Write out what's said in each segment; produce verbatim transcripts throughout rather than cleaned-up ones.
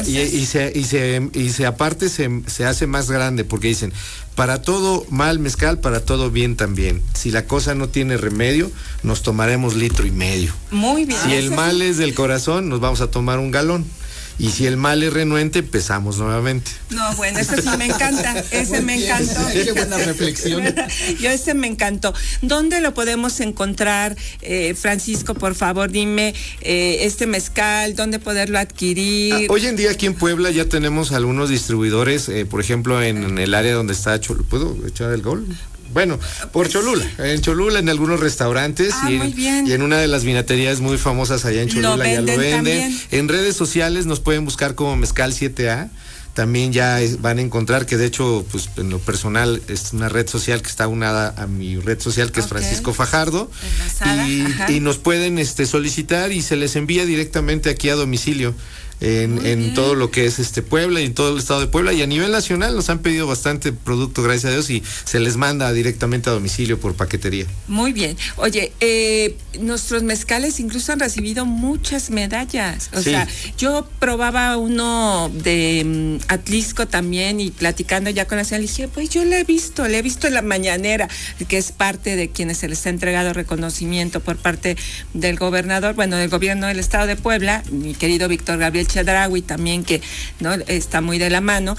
y, y se, y se, y se aparte se, se hace más grande, porque dicen, para todo mal mezcal, para todo bien también. Si la cosa no tiene remedio, nos tomaremos litro y medio. Muy bien. Si el mal es del corazón, nos vamos a tomar un galón. Y si el mal es renuente, empezamos nuevamente. No, bueno, ese sí me encanta, ese me encantó. Qué buena reflexión. Yo ese me encantó. ¿Dónde lo podemos encontrar, eh, Francisco? Por favor, dime eh, este mezcal, ¿dónde poderlo adquirir? Ah, hoy en día aquí en Puebla ya tenemos algunos distribuidores, eh, por ejemplo, en, en el área donde está Cholula. ¿Puedo echar el gol? Bueno, por Cholula, en Cholula, en algunos restaurantes ah, y, muy bien. y en una de las vinaterías muy famosas allá en Cholula, lo ya lo venden. También. En redes sociales nos pueden buscar como Mezcal siete A. También ya es, van a encontrar que de hecho, pues en lo personal es una red social que está unada a mi red social que okay. es Francisco Fajardo y, y nos pueden este solicitar y se les envía directamente aquí a domicilio. En, en todo lo que es este Puebla y en todo el estado de Puebla y a nivel nacional nos han pedido bastante producto, gracias a Dios, y se les manda directamente a domicilio por paquetería. Muy bien. Oye, eh, nuestros mezcales incluso han recibido muchas medallas. O sí. sea, yo probaba uno de um, Atlisco también y platicando ya con la señora, le dije, pues yo le he visto, le he visto en la mañanera, que es parte de quienes se les ha entregado reconocimiento por parte del gobernador, bueno, del gobierno del estado de Puebla, mi querido Víctor Gabriel Chedraui también, que no está muy de la mano.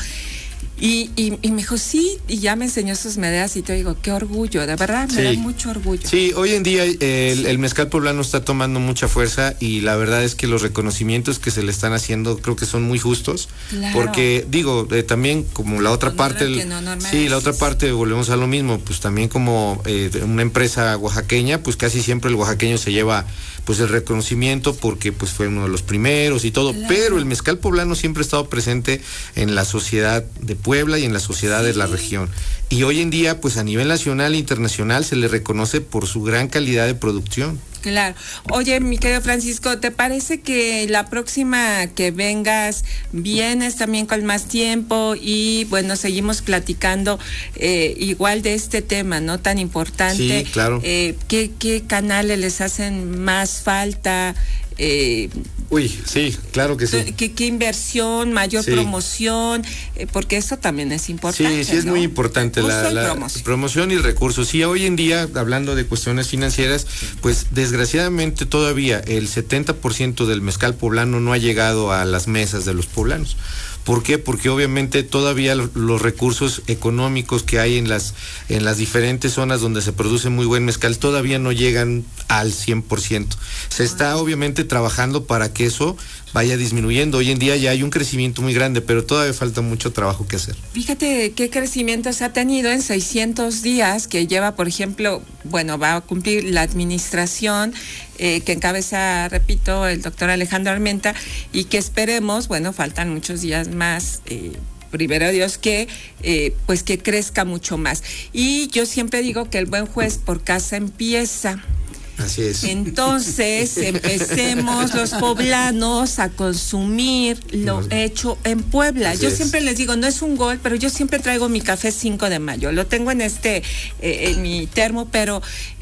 Y, y, y me dijo, sí, y ya me enseñó sus medallas y te digo, qué orgullo, de verdad, me sí. da mucho orgullo. Sí, hoy en día eh, el, el mezcal poblano está tomando mucha fuerza y la verdad es que los reconocimientos que se le están haciendo creo que son muy justos, claro. porque digo, eh, también como la otra parte, el, no, no sí, la otra parte, volvemos a lo mismo, pues también como eh, una empresa oaxaqueña, pues casi siempre el oaxaqueño se lleva pues el reconocimiento porque pues fue uno de los primeros y todo, claro. pero el mezcal poblano siempre ha estado presente en la sociedad de Puebla y en la sociedad sí. de la región. Y hoy en día, pues a nivel nacional e internacional se le reconoce por su gran calidad de producción. Claro. Oye, mi querido Francisco, ¿te parece que la próxima que vengas vienes también con más tiempo y bueno, seguimos platicando eh, igual de este tema, ¿no? Tan importante. Sí, claro. Eh, ¿qué, qué canales les hacen más falta? Eh, Uy, sí, claro que sí. ¿Qué, qué inversión, mayor sí. promoción? Eh, porque eso también es importante. Sí, sí, es ¿no? muy importante la, la promoción. promoción y recursos. Sí, hoy en día, hablando de cuestiones financieras, pues desgraciadamente todavía el setenta por ciento del mezcal poblano no ha llegado a las mesas de los poblanos. ¿Por qué? Porque obviamente todavía los recursos económicos que hay en las en las diferentes zonas donde se produce muy buen mezcal todavía no llegan al cien por ciento. Se está obviamente trabajando para que eso vaya disminuyendo. Hoy en día ya hay un crecimiento muy grande, pero todavía falta mucho trabajo que hacer. Fíjate qué crecimiento se ha tenido en seiscientos días que lleva, por ejemplo, bueno, va a cumplir la administración eh, que encabeza, repito, el doctor Alejandro Armenta y que esperemos, bueno, faltan muchos días más, eh, primero Dios, que eh, pues que crezca mucho más. Y yo siempre digo que el buen juez por casa empieza. Así es. Entonces, empecemos los poblanos a consumir lo no, hecho en Puebla. Yo es. siempre les digo, no es un gol, pero yo siempre traigo mi café cinco de mayo. Lo tengo en este, eh, en mi termo, pero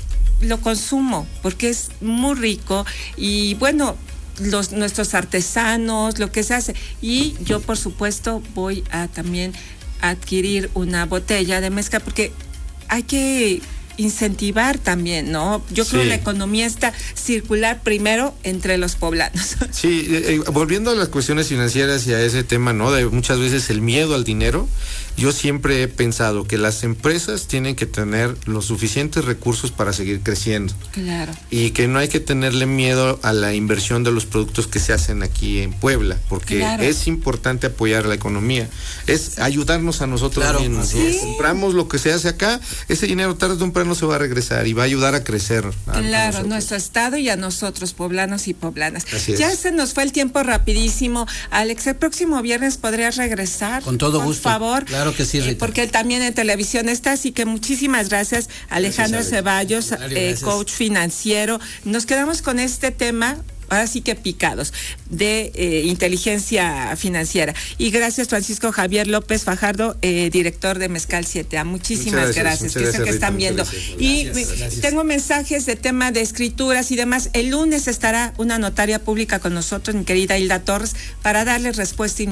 lo consumo porque es muy rico y bueno, los nuestros artesanos, lo que se hace. Y yo, por supuesto, voy a también adquirir una botella de mezcal porque hay que incentivar también, ¿no? Yo sí. creo que la economía está circular primero entre los poblanos. Sí, eh, volviendo a las cuestiones financieras y a ese tema, ¿no? De muchas veces el miedo al dinero, yo siempre he pensado que las empresas tienen que tener los suficientes recursos para seguir creciendo. Claro. Y que no hay que tenerle miedo a la inversión de los productos que se hacen aquí en Puebla, porque claro. es importante apoyar la economía, es sí. ayudarnos a nosotros claro, mismos. ¿Sí? ¿no? Compramos lo que se hace acá, ese dinero tarde o temprano no se va a regresar y va a ayudar a crecer. A, claro, a nuestro estado y a nosotros, poblanos y poblanas. Así es. Ya se nos fue el tiempo rapidísimo. Alex, el próximo viernes podrías regresar. Con todo por gusto. Por favor. Claro que sí, Rita. Eh, porque él también en televisión está, así que muchísimas gracias, Alejandro gracias, Ceballos, eh, coach financiero. Nos quedamos con este tema. Ahora sí que picados, de eh, inteligencia financiera. Y gracias, Francisco Javier López Fajardo, eh, director de Mezcal siete A. Muchísimas muchas gracias, gracias, que es el que están viendo. Gracias, y gracias, gracias. Tengo mensajes de tema de escrituras y demás. El lunes estará una notaria pública con nosotros, mi querida Hilda Torres, para darles respuesta inmediata.